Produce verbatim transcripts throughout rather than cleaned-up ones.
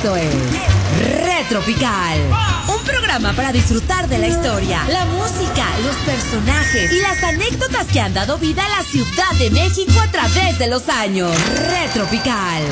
Esto es Retropical, un programa para disfrutar de la historia, la música, los personajes y las anécdotas que han dado vida a la Ciudad de México a través de los años. Retropical.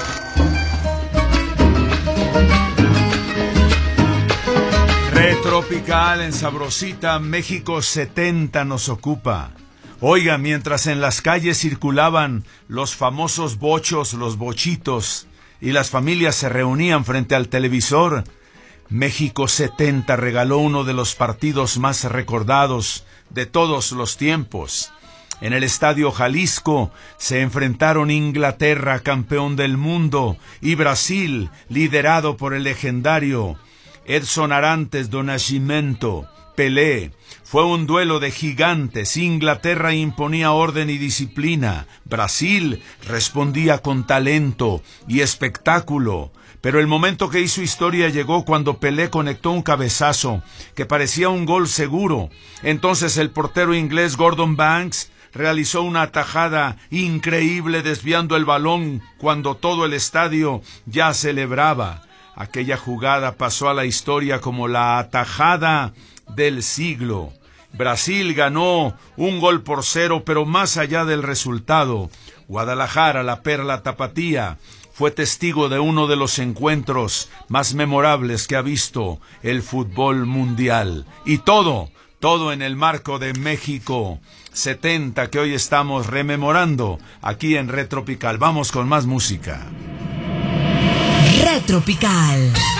Retropical en Sabrosita, México setenta nos ocupa. Oiga, mientras en las calles circulaban los famosos bochos, los bochitos, y las familias se reunían frente al televisor, México setenta regaló uno de los partidos más recordados de todos los tiempos. En el Estadio Jalisco se enfrentaron Inglaterra, campeón del mundo, y Brasil, liderado por el legendario Edson Arantes do Nascimento, Pelé. Fue un duelo de gigantes. Inglaterra imponía orden y disciplina. Brasil respondía con talento y espectáculo. Pero el momento que hizo historia llegó cuando Pelé conectó un cabezazo que parecía un gol seguro. Entonces el portero inglés Gordon Banks realizó una atajada increíble desviando el balón cuando todo el estadio ya celebraba. Aquella jugada pasó a la historia como la atajada del siglo. Brasil ganó un gol por cero, pero más allá del resultado, Guadalajara, la perla tapatía, fue testigo de uno de los encuentros más memorables que ha visto el fútbol mundial. Y todo, todo en el marco de México setenta, que hoy estamos rememorando aquí en Retropical. Vamos con más música. Retropical.